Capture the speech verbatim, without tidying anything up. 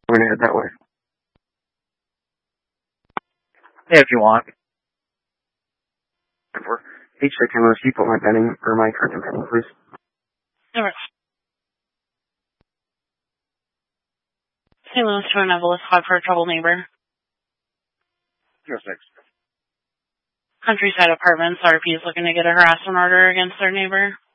I'm gonna head that way. Yeah, if you want. For H six Louis, you put my pending, or my current pending, please. Alright. Saint Louis to Annapolis, call for a troubled neighbor. zero six. Countryside Apartments, R P is looking to get a harassment order against their neighbor.